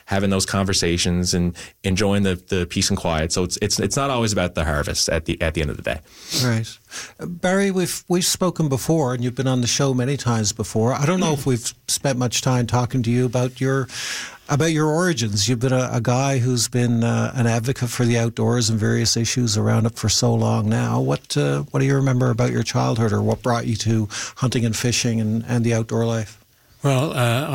having those conversations and enjoying the peace and quiet. So it's not always about the harvest at the end of the day. Right. Barry, we've spoken before, and you've been on the show many times before. I don't know if we've spent much time talking to you about your origins. You've been a guy who's been an advocate for the outdoors and various issues around it for so long now. What do you remember about your childhood, or what brought you to hunting and fishing and the outdoor life? Well,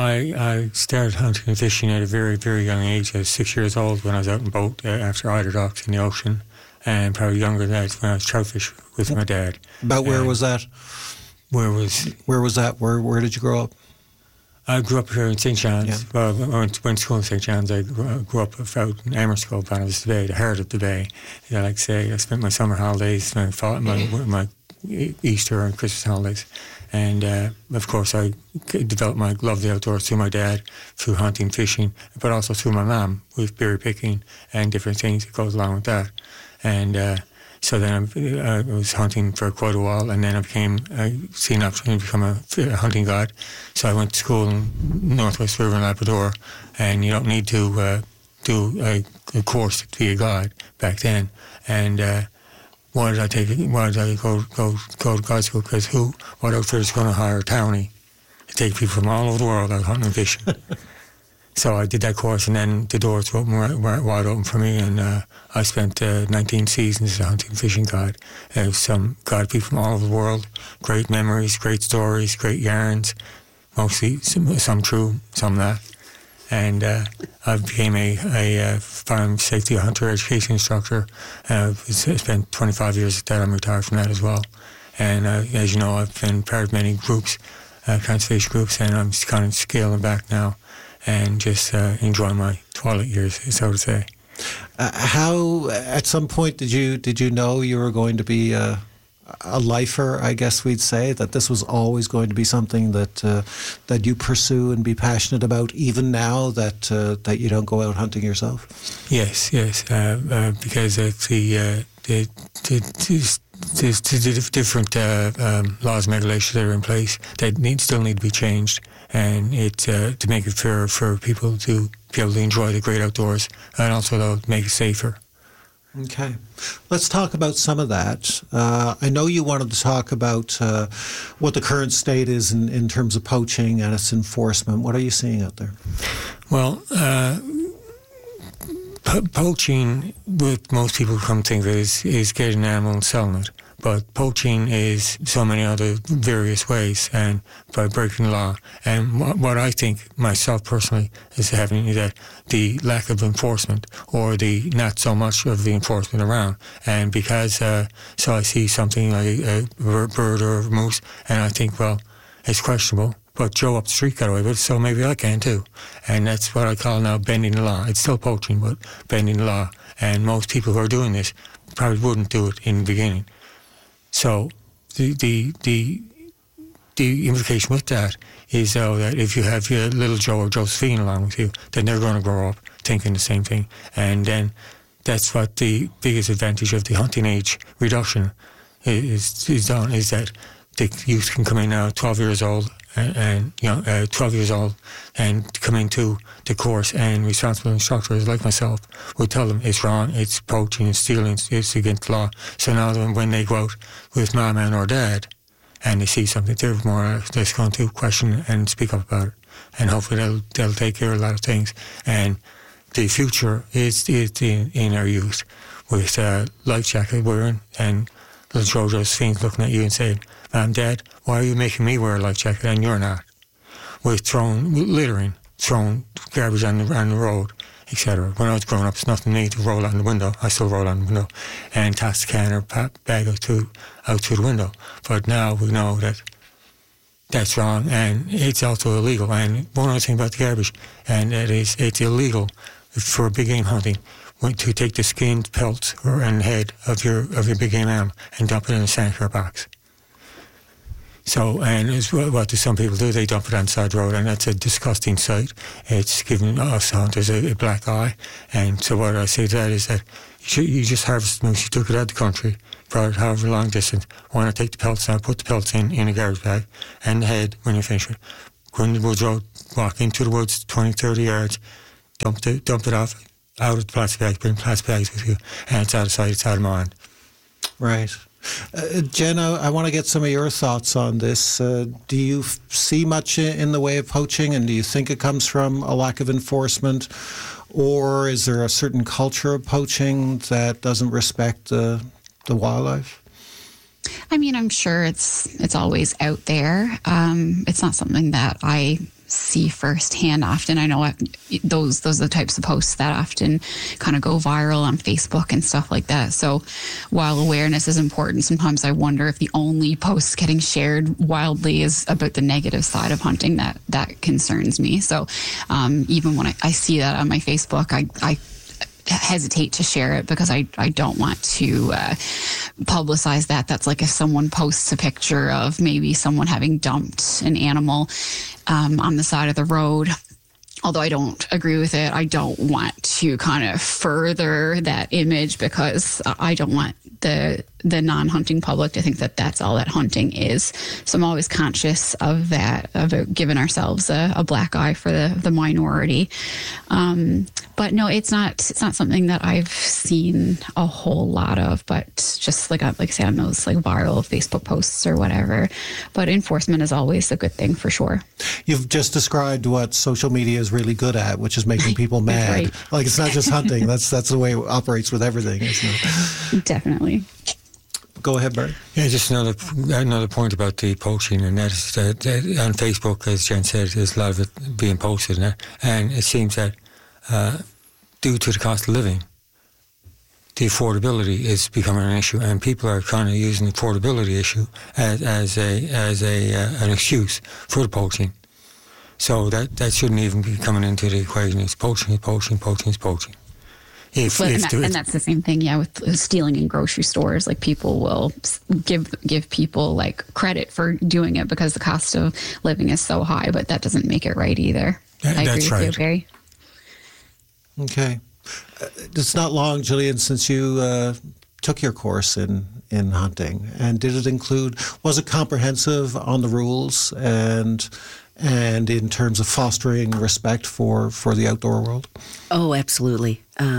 I started hunting and fishing at a very, very young age. I was 6 years old when I was out in boat after eider ducks in the ocean, and probably younger than that when I was trout fishing with my dad. About where was that? Where was that? Where did you grow up? I grew up here in St. John's. Yeah. Well, I went to school in St. John's. I grew up out in Amersfoort, Bonavista Bay, the heart of the bay. I like to say I spent my summer holidays, my Easter and Christmas holidays. And, of course, I developed my love of the outdoors through my dad, through hunting, fishing, but also through my mum with berry picking and different things that goes along with that. And so then I was hunting for quite a while, and then I seen an opportunity to become a hunting guide. So I went to school in Northwest River in Labrador, and you don't need to do a course to be a guide back then. And why did I take it? Why did I go to guide school? Because what outfitter is going to hire a townie to take people from all over the world out hunting and fishing? So I did that course, and then the doors were wide open for me, and I spent 19 seasons as a hunting and fishing guide. Some guide people from all over the world, great memories, great stories, great yarns, mostly some true, some not. And I became a farm safety hunter education instructor. I spent 25 years at that. I'm retired from that as well. And as you know, I've been part of many groups, conservation groups, and I'm kind of scaling back now and just enjoying my twilight years, so to say. How, at some point, did you know you were going to be a lifer, I guess we'd say, that this was always going to be something that you pursue and be passionate about, even now that you don't go out hunting yourself? Yes, because the different laws and regulations that are in place that still need to be changed, and it's to make it fair for people to be able to enjoy the great outdoors, and also to make it safer. Okay. Let's talk about some of that. I know you wanted to talk about what the current state is in terms of poaching and its enforcement. What are you seeing out there? Well, poaching, what most people come to think of is getting an animal and selling it. But poaching is so many other various ways, and by breaking the law. And what I think, myself personally, is having that the lack of enforcement, or the not so much of the enforcement around. And because, so I see something like a bird or a moose, and I think, well, it's questionable, but Joe up the street got away with it, so maybe I can too. And that's what I call now bending the law. It's still poaching, but bending the law. And most people who are doing this probably wouldn't do it in the beginning. So the implication with that is that if you have your little Joe or Josephine along with you, then they're going to grow up thinking the same thing. And then that's what the biggest advantage of the hunting age reduction is done, is that the youth can come in now 12 years old and 12 years old and come into the course, and responsible instructors like myself would tell them it's wrong, it's poaching, it's stealing, it's against the law. So now when they go out with mama or dad and they see something, they're more just going to question and speak up about it, and hopefully they'll take care of a lot of things. And the future is in our youth, with life jacket wearing and little Josephine's looking at you and saying, Mom, Dad, why are you making me wear a life jacket and you're not? With littering, throwing garbage on the road, etc. When I was growing up, it's nothing to me to roll out the window. I still roll out the window and toss the can or bag out through the window. But now we know that that's wrong, and it's also illegal. And one other thing about the garbage, and that is it's illegal for big game hunting to take the skinned pelts and head of your big game animal and dump it in a sanitary box. So, and it's what do some people do? They dump it on the side of the road, and that's a disgusting sight. It's giving us hunters a black eye. And so what I say to that is that you just harvest the moose, you took it out of the country, brought it however long distance. Why not take the pelts out, put the pelts in a garbage bag, and the head when you finish it. Go in the woods road, walk into the woods 20, 30 yards, dump it off out of the plastic bag, bring plastic bags with you, and it's out of sight, it's out of mind. Right. Jen, I want to get some of your thoughts on this. Do you see much in the way of poaching, and do you think it comes from a lack of enforcement, or is there a certain culture of poaching that doesn't respect the wildlife? I mean, I'm sure it's always out there. It's not something that I see firsthand often. I know those are the types of posts that often kind of go viral on Facebook and stuff like that. So while awareness is important, sometimes I wonder if the only posts getting shared wildly is about the negative side of hunting. That concerns me. So even when I see that on my Facebook, I hesitate to share it because I don't want to publicize that. That's like if someone posts a picture of maybe someone having dumped an animal on the side of the road. Although I don't agree with it, I don't want to kind of further that image because I don't want the non-hunting public to think that that's all that hunting is. So I'm always conscious of that, about giving ourselves a black eye for the minority. But no, it's not something that I've seen a whole lot of, but just like I said, on those like viral Facebook posts or whatever. But enforcement is always a good thing for sure. You've just described what social media is really good at, which is making people mad. Right. Like, it's not just hunting. That's the way it operates with everything, isn't it? Definitely. Go ahead, Barry. Yeah, just another point about the poaching, and that is that on Facebook, as Jen said, there's a lot of it being posted, and it seems that due to the cost of living, the affordability is becoming an issue, and people are kind of using the affordability issue as an excuse for the poaching. So that shouldn't even be coming into the equation. It's poaching. And that's the same thing, yeah, with stealing in grocery stores. Like, people will give people like credit for doing it because the cost of living is so high, but that doesn't make it right either. I agree with you, Barry. Okay. It's not long, Gillian, since you took your course in hunting. And was it comprehensive on the rules and in terms of fostering respect for the outdoor world? Oh, absolutely.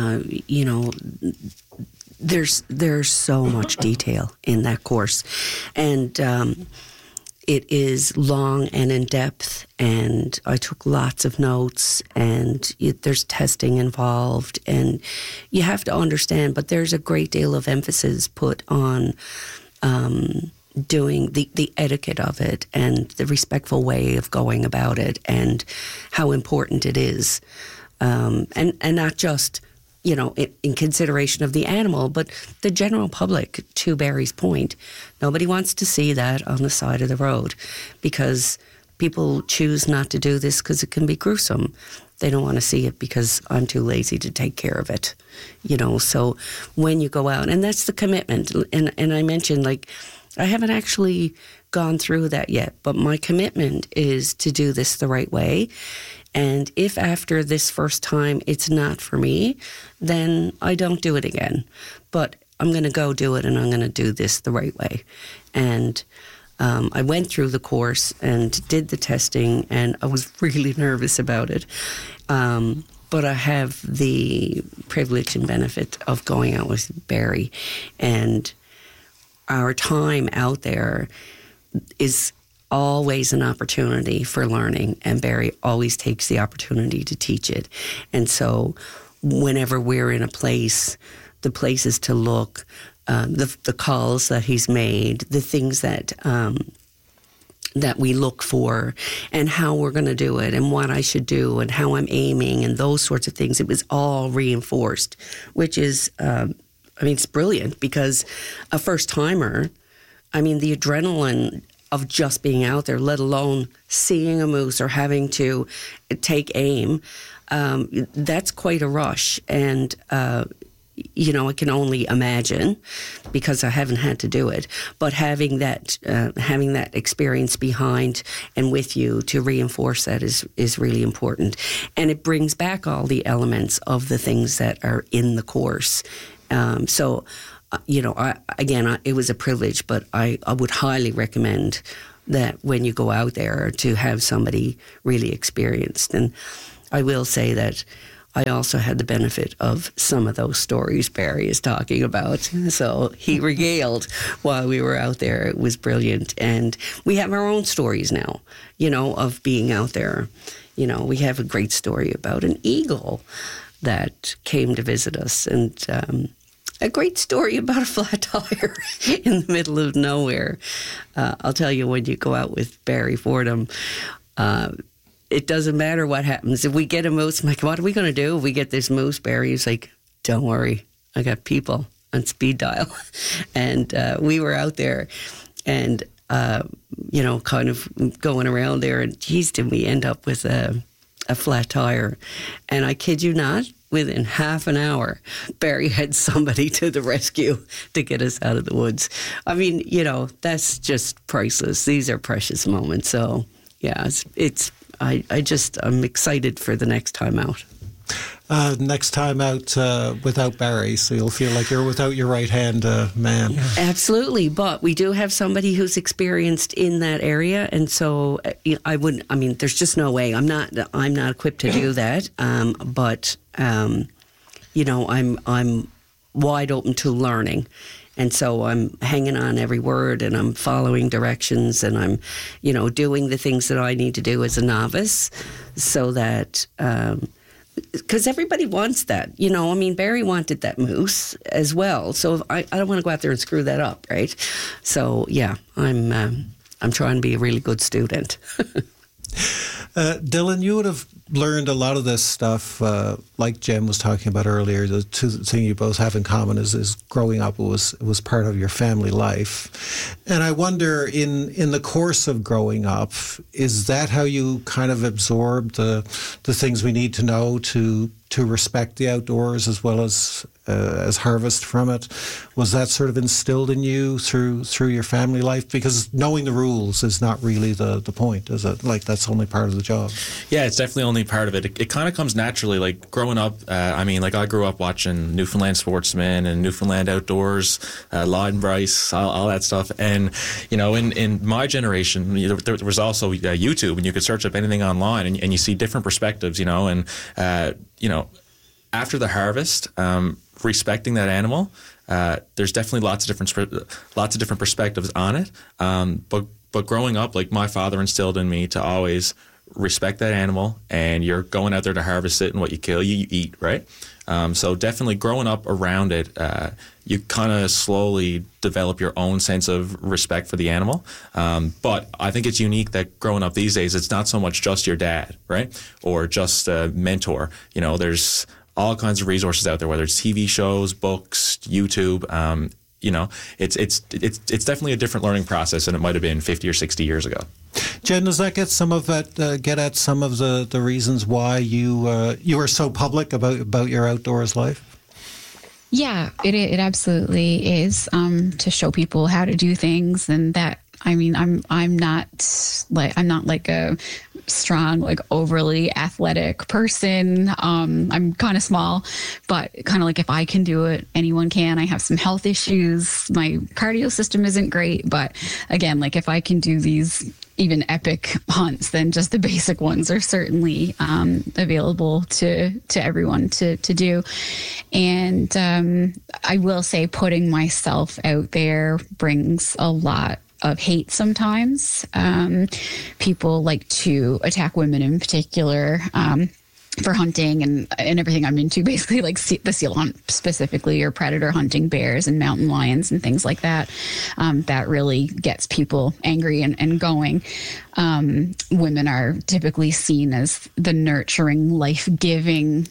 There's so much detail in that course. And it is long and in depth, and I took lots of notes, and there's testing involved, and you have to understand, but there's a great deal of emphasis put on doing the etiquette of it and the respectful way of going about it and how important it is. And not just, in consideration of the animal, but the general public, to Barry's point. Nobody wants to see that on the side of the road because people choose not to do this because it can be gruesome. They don't want to see it because I'm too lazy to take care of it, So when you go out, and that's the commitment. And I mentioned, I haven't actually gone through that yet, but my commitment is to do this the right way. And if after this first time it's not for me, then I don't do it again. But I'm going to go do it, and I'm going to do this the right way. And I went through the course and did the testing, and I was really nervous about it. But I have the privilege and benefit of going out with Barry, and our time out there is always an opportunity for learning, and Barry always takes the opportunity to teach it. And so whenever we're in a place, the places to look, the calls that he's made, the things that we look for, and how we're going to do it, and what I should do, and how I'm aiming, and those sorts of things, it was all reinforced, which is it's brilliant, because a first-timer, the adrenaline of just being out there, let alone seeing a moose or having to take aim, that's quite a rush. And, I can only imagine, because I haven't had to do it, but having that experience behind and with you to reinforce that is really important. And it brings back all the elements of the things that are in the course. It was a privilege, but I would highly recommend that when you go out there to have somebody really experienced. And I will say that I also had the benefit of some of those stories Barry is talking about. So he regaled while we were out there. It was brilliant. And we have our own stories now, of being out there. We have a great story about an eagle that came to visit us, and a great story about a flat tire in the middle of nowhere. I'll tell you, when you go out with Barry Fordham, it doesn't matter what happens. If we get a moose, I'm like, what are we going to do if we get this moose? Barry's like, don't worry, I got people on speed dial. And we were out there and, kind of going around there, and geez, did we end up with a flat tire. And I kid you not, within half an hour, Barry had somebody to the rescue to get us out of the woods. I mean, that's just priceless. These are precious moments. So, yeah, I'm excited for the next time out. Next time out without Barry, so you'll feel like you're without your right-hand man. Yeah. Absolutely, but we do have somebody who's experienced in that area, and so there's just no way. I'm not equipped to do that, but I'm wide open to learning. And so I'm hanging on every word, and I'm following directions, and I'm, doing the things that I need to do as a novice, so that, because everybody wants that, Barry wanted that moose as well. So I don't want to go out there and screw that up, right? So yeah, I'm trying to be a really good student. Dylan, you would have learned a lot of this stuff, like Jen was talking about earlier. The two things you both have in common is growing up. It was part of your family life, and I wonder, in the course of growing up, is that how you kind of absorbed the things we need to know to respect the outdoors as well as harvest from it? Was that sort of instilled in you through your family life? Because knowing the rules is not really the point, is it? Like, that's only part of the job. Yeah, it's definitely only part of it. It kind of comes naturally. Like, growing up, I grew up watching Newfoundland Sportsman and Newfoundland Outdoors, Lloyd and Bryce, all that stuff. And, in my generation, there was also YouTube, and you could search up anything online, and you see different perspectives, after the harvest, respecting that animal, there's definitely lots of different perspectives on it. But growing up, like, my father instilled in me to always respect that animal, and you're going out there to harvest it, and what you kill, you eat, right? So definitely growing up around it, you kind of slowly develop your own sense of respect for the animal. But I think it's unique that growing up these days, it's not so much just your dad, right? Or just a mentor. There's all kinds of resources out there, whether it's TV shows, books, YouTube. It's definitely a different learning process than it might have been 50 or 60 years ago. Jen, does that get some of that? Get at some of the reasons why you are so public about your outdoors life? Yeah, it absolutely is, to show people how to do things, and that. I'm not like a strong, like overly athletic person. I'm kind of small, but kind of like, if I can do it, anyone can. I have some health issues. My cardio system isn't great, but again, like, if I can do these even epic hunts, then just the basic ones are certainly available to everyone to do. And I will say, putting myself out there brings a lot of hate sometimes. People like to attack women in particular, for hunting and everything I'm into, basically, like the seal hunt specifically, or predator hunting bears and mountain lions and things like that. That really gets people angry and going. Women are typically seen as the nurturing, life-giving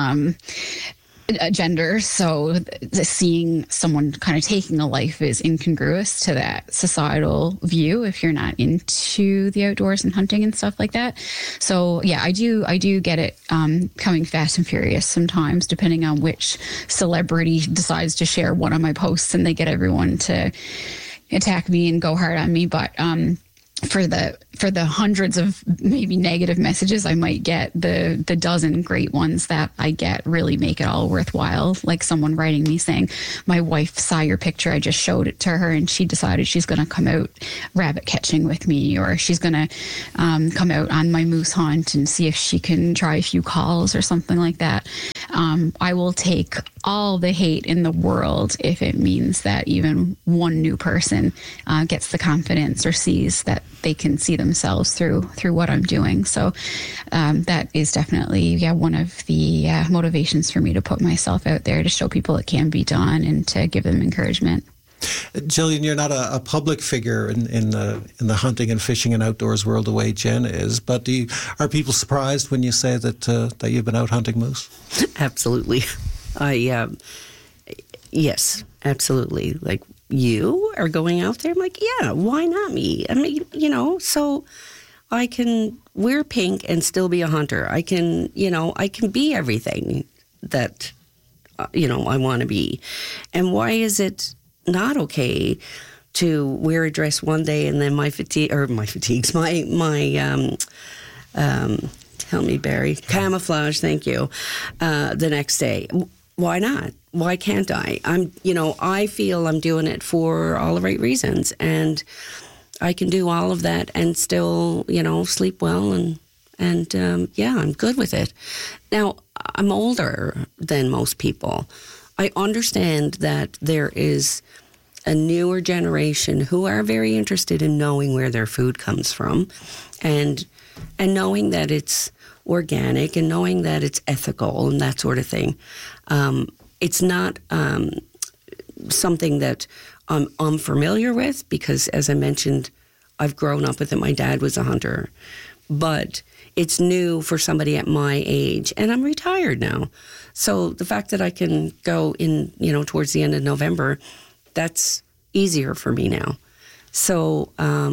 gender, so seeing someone kind of taking a life is incongruous to that societal view if you're not into the outdoors and hunting and stuff like that. So yeah, I do get it coming fast and furious sometimes, depending on which celebrity decides to share one of my posts and they get everyone to attack me and go hard on me. But for the hundreds of maybe negative messages I might get, the dozen great ones that I get really make it all worthwhile. Like someone writing me saying, my wife saw your picture, I just showed it to her, and she decided she's going to come out rabbit catching with me, or she's going to come out on my moose hunt and see if she can try a few calls or something like that. I will take all the hate in the world if it means that even one new person gets the confidence or sees that they can see themselves through what I'm doing. So that is definitely one of the motivations for me to put myself out there, to show people it can be done and to give them encouragement. Gillian, you're not a public figure in the hunting and fishing and outdoors world the way Jen is, but are people surprised when you say that you've been out hunting moose? Absolutely. Yes, absolutely. Like, you are going out there? I'm like, yeah, why not me? I mean, so I can wear pink and still be a hunter. I can be everything that, I want to be. And why is it not okay to wear a dress one day and then my help me, Barry, camouflage, thank you, the next day? Why not? Why can't I? I feel I'm doing it for all the right reasons, and I can do all of that and still, sleep well, and I'm good with it. Now, I'm older than most people. I understand that there is a newer generation who are very interested in knowing where their food comes from, and knowing that it's organic, and knowing that it's ethical and that sort of thing. It's not something that I'm unfamiliar with, because, as I mentioned, I've grown up with it. My dad was a hunter. But it's new for somebody at my age, and I'm retired now. So the fact that I can go in, towards the end of November, that's easier for me now. So,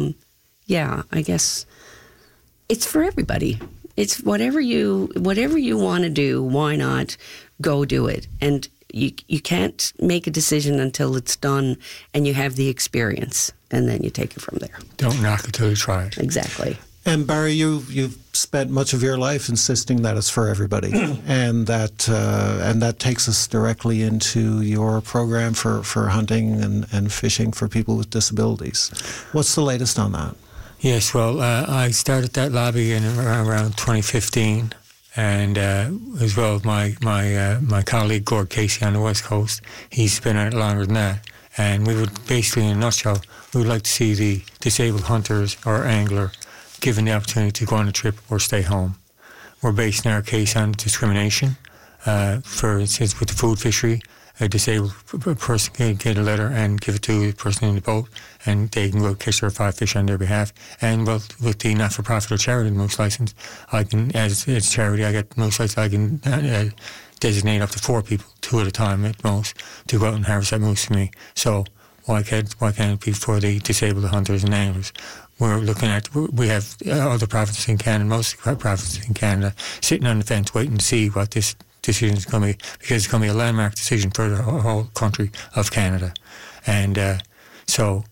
I guess it's for everybody. It's whatever you want to do, why not go do it? And you can't make a decision until it's done and you have the experience, and then you take it from there. Don't knock it till you try it. Exactly. And Barry, you've spent much of your life insisting that it's for everybody, and that takes us directly into your program for hunting and fishing for people with disabilities. What's the latest on that? Yes, well, I started that lobby in around 2015, and as well as my colleague Gord Casey on the West Coast. He's been at it longer than that. And we would basically, in a nutshell, we would like to see the disabled hunters or angler given the opportunity to go on a trip or stay home. We're based in our case on discrimination. For instance, with the food fishery, a disabled person can get a letter and give it to the person in the boat, and they can go catch their 5 fish on their behalf. And well, with the not-for-profit or charity moose license, I can, as charity, I get moose license, I can designate up to 4 people, 2 at a time at most, to go out and harvest that moose for me. So why can't it be for the disabled hunters and anglers? We're looking at, we have other provinces in Canada, most provinces in Canada, sitting on the fence waiting to see what this decision is going to be, because it's going to be a landmark decision for the whole country of Canada. And so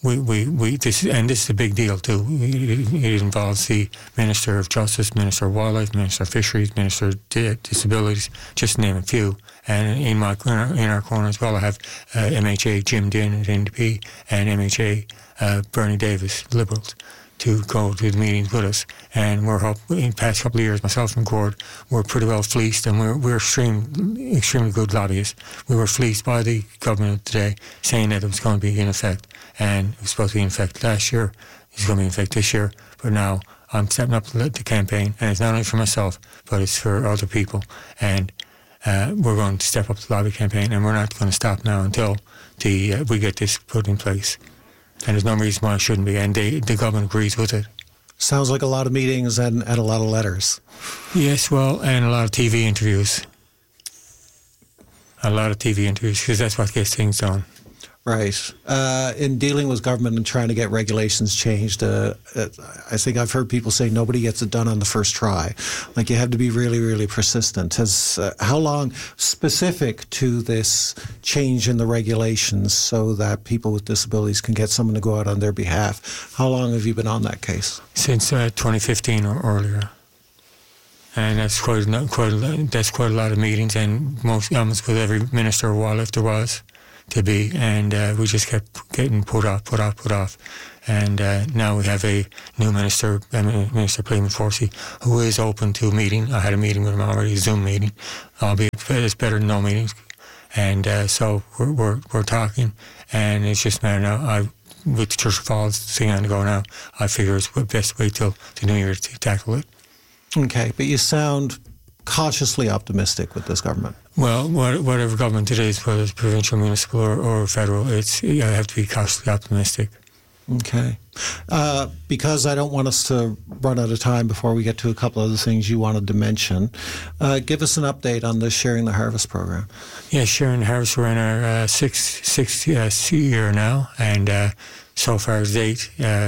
this is a big deal too. It involves the Minister of Justice, Minister of Wildlife, Minister of Fisheries, Minister of Disabilities, just to name a few. And in our corner as well, I have MHA Jim Dinn at NDP and MHA Bernie Davis, Liberals, to go to the meetings with us. And we're up, in the past couple of years, myself and Gord, we're pretty well fleeced, and we're extremely good lobbyists. We were fleeced by the government today, saying that it was going to be in effect. And it was supposed to be in effect last year. It's going to be in effect this year. But now I'm stepping up the campaign, and it's not only for myself, but it's for other people. And we're going to step up the lobby campaign, and we're not going to stop now until we get this put in place. And there's no reason why it shouldn't be, and the government agrees with it. Sounds like a lot of meetings and a lot of letters. Yes, well, and a lot of TV interviews. A lot of TV interviews, because that's what gets things done. Right. In dealing with government and trying to get regulations changed, I think I've heard people say nobody gets it done on the first try. Like, you have to be really, really persistent. How long, specific to this change in the regulations so that people with disabilities can get someone to go out on their behalf, how long have you been on that case? Since 2015 or earlier. And that's quite a lot of meetings, and almost with every minister or while if there was to be, and we just kept getting put off. And now we have a new minister, Minister Pleaman Forsey, who is open to a meeting. I had a meeting with him already, a Zoom meeting, albeit it's better than no meetings. And so we're talking, and it's just now with the Church of Falls thing on the go now, I figure it's best wait till the New Year to tackle it. Okay, but you sound cautiously optimistic with this government. Well, whatever government it is, whether it's provincial, municipal, or federal, I have to be cautiously optimistic. Okay. Because I don't want us to run out of time before we get to a couple of the things you wanted to mention, give us an update on the Sharing the Harvest program. Yeah, Sharing the Harvest, we're in our sixth year now, and so far to date,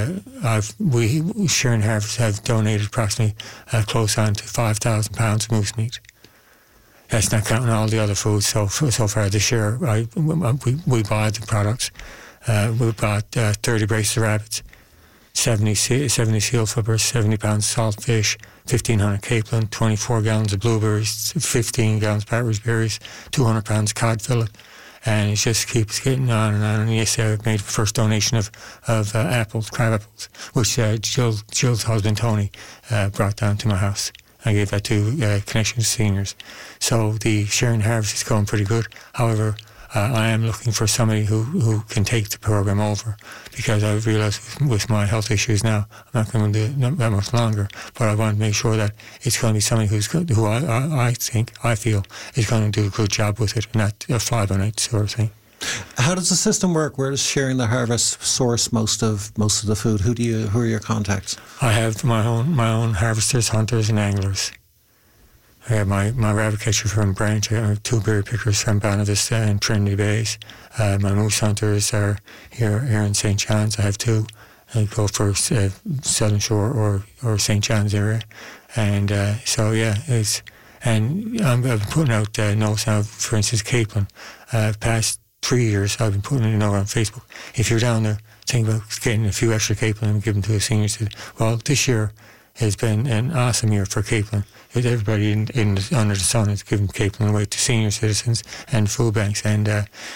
we Sharing the Harvest have donated approximately close on to 5,000 pounds of moose meat. That's not counting all the other foods. So far this year, we buy the products. We bought 30 braces of rabbits, 70 seal flippers, 70 pounds salt fish, 1,500 capelin, 24 gallons of blueberries, 15 gallons of partridge berries, 200 pounds cod fillet, and it just keeps getting on and on. And yesterday I made the first donation of apples, crab apples, which Jill's husband Tony brought down to my house. I gave that to Connections Seniors. So the Sharing the Harvest is going pretty good. However, I am looking for somebody who can take the program over, because I realise with my health issues now, I'm not going to do it that much longer. But I want to make sure that it's going to be somebody who I feel is going to do a good job with it, and not a fly-by-night sort of thing. How does the system work? Where does Sharing the Harvest source most of the food? Who are your contacts? I have my own harvesters, hunters, and anglers. I have my rabbit catcher from Branch. I have 2 berry pickers from Bonavista and Trinity Bays. My moose hunters are here in St. John's. I have 2. I go for Southern Shore or St. John's area, and and I've been putting out notes now. For instance, capelin. Past 3 years, I've been putting a note on Facebook. If you're down there, think about getting a few extra capelin and give them to a senior citizen. Well, this year has been an awesome year for capelin. Everybody under the sun is giving capelin away to senior citizens and food banks, and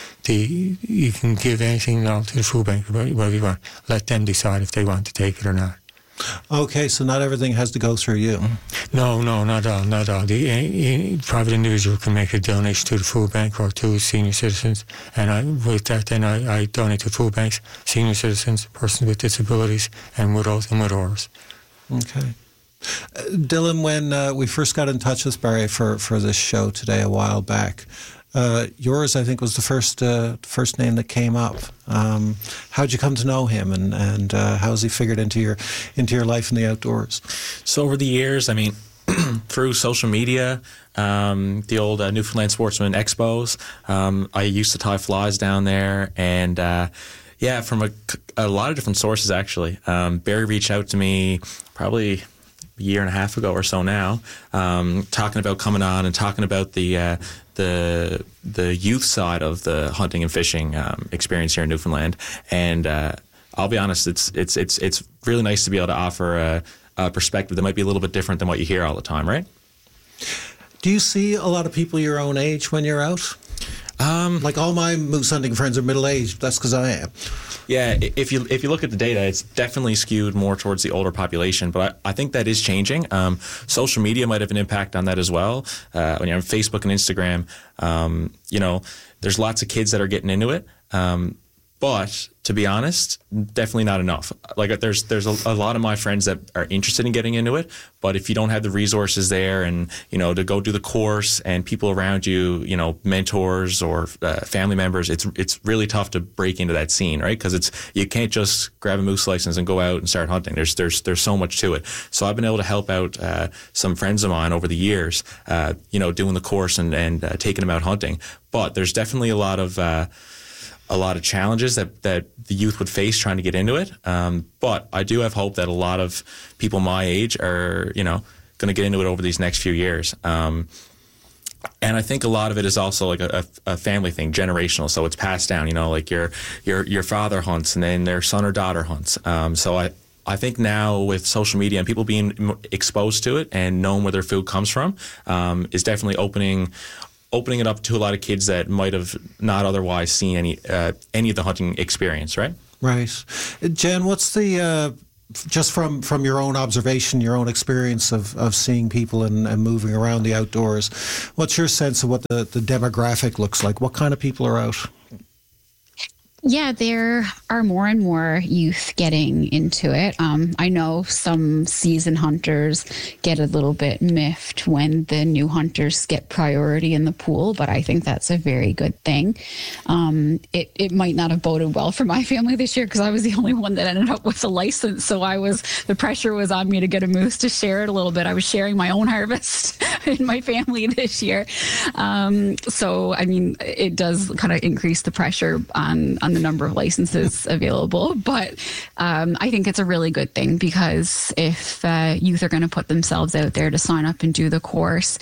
you can give anything all to the food bank, whatever you want. Let them decide if they want to take it or not. Okay, so not everything has to go through you. No, not all. The private individual can make a donation to the food bank or to senior citizens, and with that, then I donate to food banks, senior citizens, persons with disabilities, and widows and widowers. Okay. Dylan, when we first got in touch with Barry for this show today a while back, yours, I think, was the first name that came up. How'd you come to know him, and how has he figured into your life in the outdoors? So over the years, I mean, through social media, the old Newfoundland Sportsman Expos, I used to tie flies down there, and from a lot of different sources, actually. Barry reached out to me probably a year and a half ago or so now, talking about coming on and talking about the youth side of the hunting and fishing experience here in Newfoundland. And I'll be honest, it's really nice to be able to offer a perspective that might be a little bit different than what you hear all the time, right? Do you see a lot of people your own age when you're out? Like all my moose hunting friends are middle-aged. That's because I am. Yeah, if you look at the data, it's definitely skewed more towards the older population, but I think that is changing. Social media might have an impact on that as well. When you're on Facebook and Instagram, there's lots of kids that are getting into it. But to be honest, definitely not enough. Like there's a lot of my friends that are interested in getting into it, but if you don't have the resources there and, to go do the course and people around you, mentors or family members, it's really tough to break into that scene, right? Because you can't just grab a moose license and go out and start hunting. There's so much to it. So I've been able to help out some friends of mine over the years, doing the course and taking them out hunting. But there's definitely a lot of a lot of challenges that the youth would face trying to get into it. But I do have hope that a lot of people my age are, going to get into it over these next few years. And I think a lot of it is also like a family thing, generational. So it's passed down, like your father hunts and then their son or daughter hunts. So I think now with social media and people being exposed to it and knowing where their food comes from is definitely opening it up to a lot of kids that might have not otherwise seen any of the hunting experience, right? Right. Jen, what's the... just from your own observation, your own experience of seeing people and moving around the outdoors, what's your sense of what the demographic looks like? What kind of people are out? Yeah, there are more and more youth getting into it. I know some seasoned hunters get a little bit miffed when the new hunters get priority in the pool, but I think that's a very good thing. It might not have boded well for my family this year because I was the only one that ended up with a license. So the pressure was on me to get a moose to share it a little bit. I was sharing my own harvest in my family this year. So, I mean, it does kind of increase the pressure on the number of licenses available, but I think it's a really good thing because if youth are going to put themselves out there to sign up and do the course,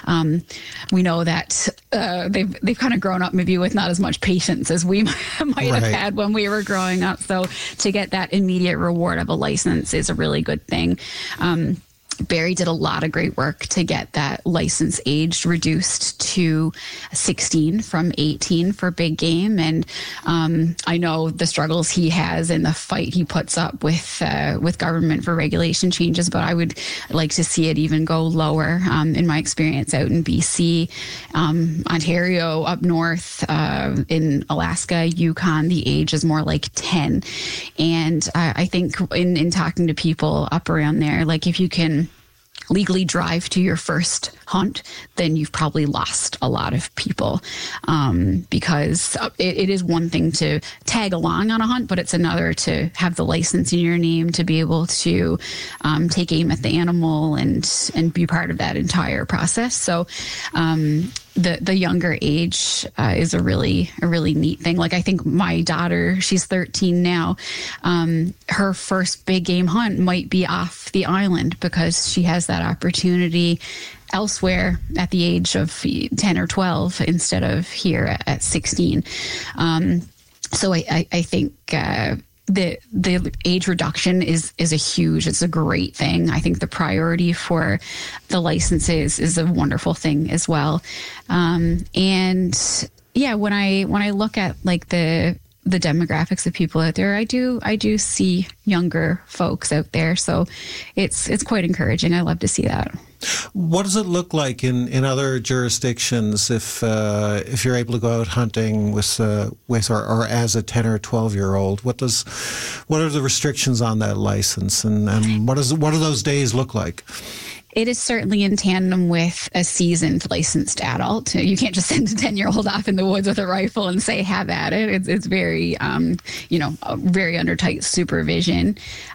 we know that they've kind of grown up maybe with not as much patience as we might have had when we were growing up. So to get that immediate reward of a license is a really good thing. Barry did a lot of great work to get that license age reduced to 16 from 18 for big game. And I know the struggles he has and the fight he puts up with government for regulation changes, but I would like to see it even go lower. In my experience out in BC, Ontario, up north, in Alaska, Yukon, the age is more like 10. And I think in talking to people up around there, like if you can legally drive to your first hunt, then you've probably lost a lot of people, because it is one thing to tag along on a hunt, but it's another to have the license in your name to be able to take aim at the animal and be part of that entire process. So the younger age is a really neat thing. Like I think my daughter, she's 13 now, her first big game hunt might be off the island because she has that opportunity elsewhere at the age of 10 or 12 instead of here at 16. So I think the age reduction is it's a great thing. I think the priority for the licenses is a wonderful thing as well. And yeah, when I look at like the demographics of people out there, I do see younger folks out there. So it's quite encouraging. I love to see that. What does it look like in other jurisdictions if you're able to go out hunting with or as a 10 or 12-year-old? What are the restrictions on that license, and what do those days look like? It is certainly in tandem with a seasoned licensed adult. You can't just send a 10-year-old off in the woods with a rifle and say, have at it. It's very, very under tight supervision.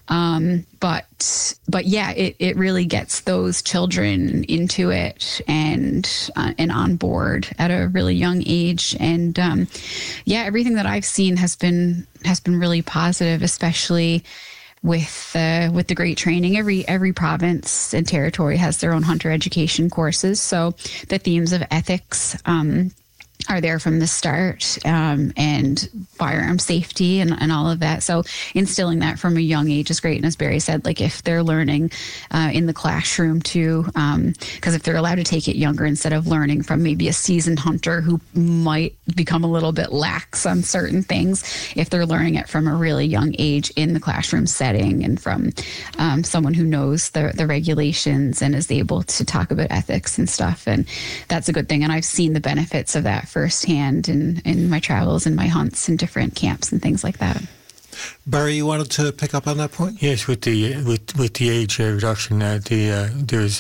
But yeah, it really gets those children into it and on board at a really young age. And everything that I've seen has been really positive, especially with the great training. Every province and territory has their own hunter education courses. So the themes of ethics are there from the start, and firearm safety and all of that. So instilling that from a young age is great. And as Barry said, like if they're learning in the classroom too, because if they're allowed to take it younger instead of learning from maybe a seasoned hunter who might become a little bit lax on certain things, if they're learning it from a really young age in the classroom setting and from someone who knows the regulations and is able to talk about ethics and stuff. And that's a good thing. And I've seen the benefits of that firsthand in my travels and my hunts and different camps and things like that. Barry, you wanted to pick up on that point? Yes, with the age reduction, there's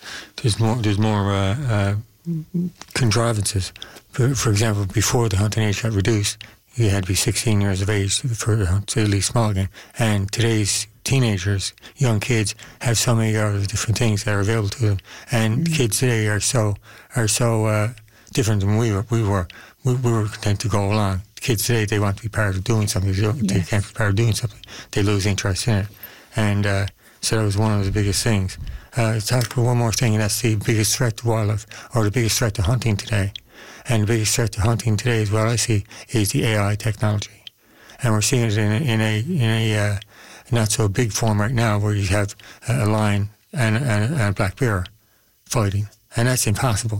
more contrivances. For example, before the hunting age got reduced, you had to be 16 years of age for at least small game. And today's teenagers, young kids, have so many other different things that are available to them. And kids today are so different than we were. We were content to go along. kids today, they want to be part of doing something. They can't be part of doing something. They lose interest in it. And so that was one of the biggest things. Talk about one more thing, and that's the biggest threat to wildlife, or the biggest threat to hunting today. And the biggest threat to hunting today, is what I see, is the AI technology. And we're seeing it in a not so big form right now, where you have a lion and a black bear fighting. And that's impossible.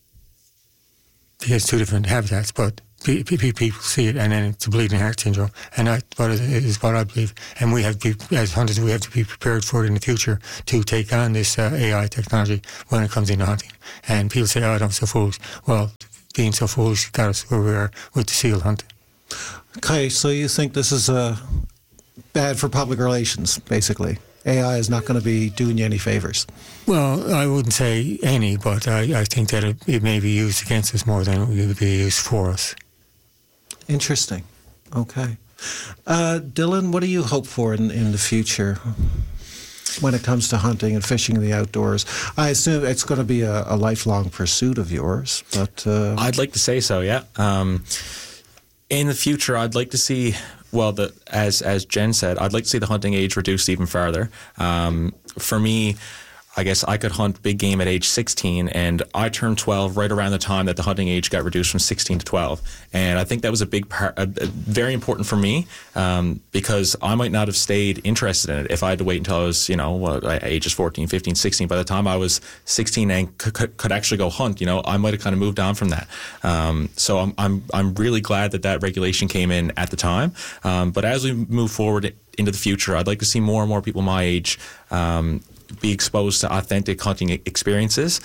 Because two different habitats, but people see it, and then it's a bleeding heart syndrome. And that's what I believe. And we have to be, as hunters, we have to be prepared for it in the future to take on this AI technology when it comes into hunting. And people say, I'm so foolish. Well, being so foolish got us where we are with the seal hunting. Okay, so you think this is bad for public relations, basically? AI is not going to be doing you any favors. Well, I wouldn't say any, but I think that it may be used against us more than it would be used for us. Interesting. Okay. Dylan, what do you hope for in the future when it comes to hunting and fishing in the outdoors? I assume it's going to be a lifelong pursuit of yours, but... I'd like to say so, yeah. In the future, I'd like to see... Well, as Jen said, I'd like to see the hunting age reduced even further. For me, I guess I could hunt big game at age 16, and I turned 12 right around the time that the hunting age got reduced from 16 to 12. And I think that was a big part, very important for me, because I might not have stayed interested in it if I had to wait until I was, ages 14, 15, 16. By the time I was 16 and could actually go hunt, I might have kind of moved on from that. So I'm really glad that regulation came in at the time. But as we move forward into the future, I'd like to see more and more people my age be exposed to authentic hunting experiences.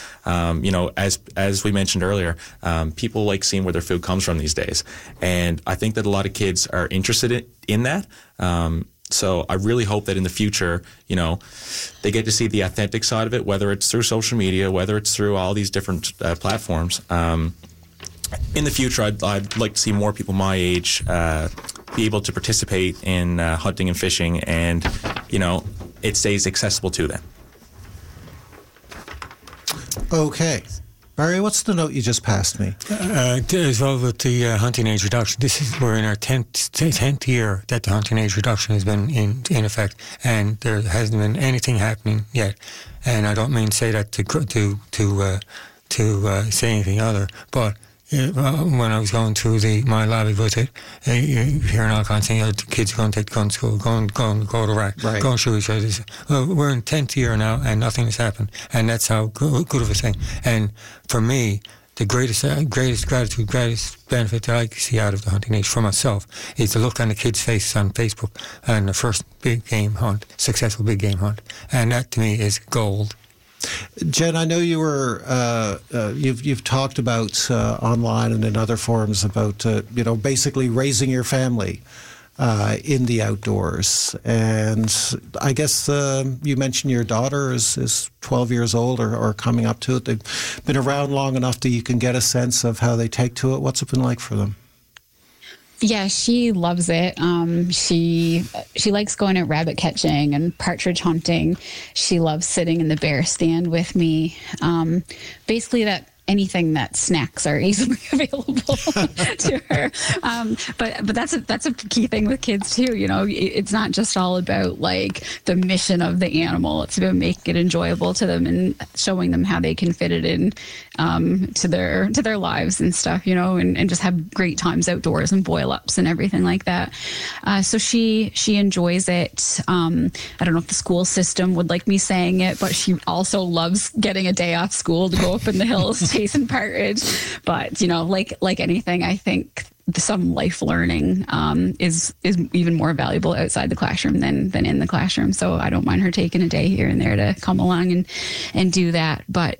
As we mentioned earlier, people like seeing where their food comes from these days. And I think that a lot of kids are interested in that. So I really hope that in the future, they get to see the authentic side of it, whether it's through social media, whether it's through all these different platforms. In the future, I'd like to see more people my age be able to participate in hunting and fishing, and, it stays accessible to them. Okay. Barry, what's the note you just passed me? As well with the hunting age reduction, we're in our 10th year that the hunting age reduction has been in effect, and there hasn't been anything happening yet. And I don't mean to say that to say anything other, but when I was going through my lobby visit, hearing all kinds of things, the kids are going to take the gun to school, go to Iraq, go and shoot each other. Well, we're in 10th year now, and nothing has happened, and that's how good of a thing. And for me, the greatest gratitude, greatest benefit that I see out of the hunting age for myself is to look on the kids' faces on Facebook and the first big game hunt, successful big game hunt, and that to me is gold. Jen, I know you were you've talked about online and in other forums about basically raising your family in the outdoors, and I guess you mentioned your daughter is 12 years old or coming up to it. They've been around long enough that you can get a sense of how they take to it. What's it been like for them? Yeah, she loves it. She likes going out rabbit catching and partridge hunting. She loves sitting in the bear stand with me. Basically, that anything that snacks are easily available to her. But that's a key thing with kids too. It's not just all about like the mission of the animal. It's about making it enjoyable to them and showing them how they can fit it in to their lives and stuff. And just have great times outdoors and boil ups and everything like that. So she enjoys it. I don't know if the school system would like me saying it, but she also loves getting a day off school to go up in the hills chasing partridge. But like anything, I think some life learning is even more valuable outside the classroom than in the classroom. So I don't mind her taking a day here and there to come along and do that. But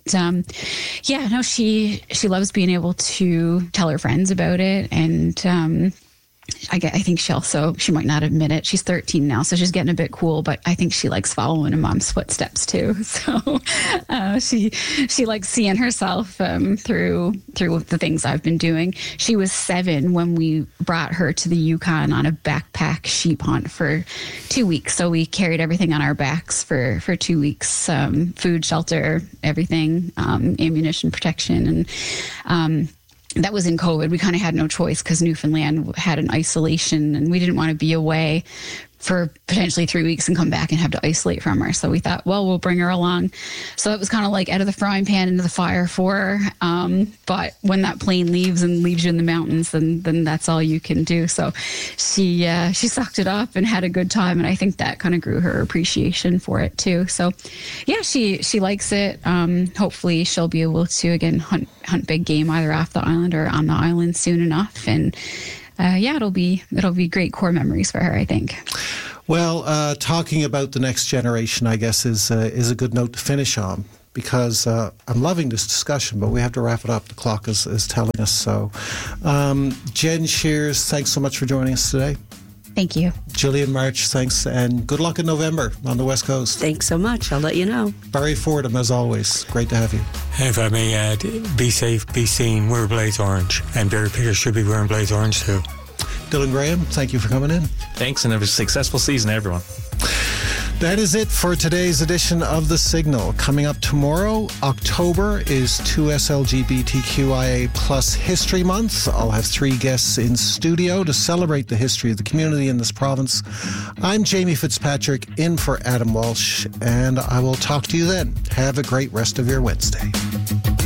she loves being able to tell her friends about it, and I think she might not admit it. She's 13 now, so she's getting a bit cool, but I think she likes following in mom's footsteps too. So she likes seeing herself through the things I've been doing. She was 7 when we brought her to the Yukon on a backpack sheep hunt for 2 weeks. So we carried everything on our backs for 2 weeks, food, shelter, everything, ammunition, protection, and that was in COVID. We kind of had no choice because Newfoundland had an isolation, and we didn't want to be away for potentially 3 weeks and come back and have to isolate from her. So we thought, well, we'll bring her along. So it was kind of like out of the frying pan into the fire for her. But when that plane leaves and leaves you in the mountains, then that's all you can do. So she sucked it up and had a good time. And I think that kind of grew her appreciation for it too. So yeah, she likes it. Hopefully she'll be able to, again, hunt big game either off the island or on the island soon enough. And it'll be great core memories for her, I think. Well, talking about the next generation, I guess, is a good note to finish on, because I'm loving this discussion, but we have to wrap it up. The clock is telling us so. Jen Shears, thanks so much for joining us today. Thank you. Gillian March, thanks, and good luck in November on the West Coast. Thanks so much. I'll let you know. Barry Fordham, as always, great to have you. If I may add, be safe, be seen, wear Blaze Orange, and Barry Pickers should be wearing Blaze Orange too. Dylan Graham, thank you for coming in. Thanks, and have a successful season, everyone. That is it for today's edition of The Signal. Coming up tomorrow, October, is 2SLGBTQIA Plus History Month. I'll have 3 guests in studio to celebrate the history of the community in this province. I'm Jamie Fitzpatrick, in for Adam Walsh, and I will talk to you then. Have a great rest of your Wednesday.